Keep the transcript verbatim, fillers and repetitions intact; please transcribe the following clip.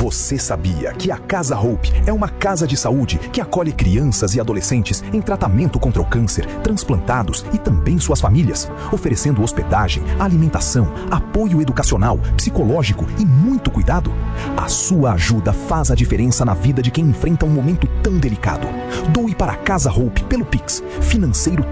Você sabia que a Casa Hope é uma casa de saúde que acolhe crianças e adolescentes em tratamento contra o câncer, transplantados e também suas famílias, oferecendo hospedagem, alimentação, apoio educacional, psicológico e muito cuidado? A sua ajuda faz a diferença na vida de quem enfrenta um momento tão delicado. Doe para a Casa Hope pelo Pix, financeiro